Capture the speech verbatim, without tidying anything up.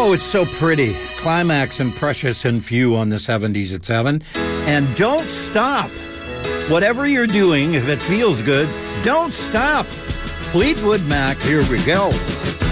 Oh, it's so pretty. Climax and Precious and Few on the seventies at seven. And don't stop. Whatever you're doing, if it feels good, don't stop. Fleetwood Mac, here we go.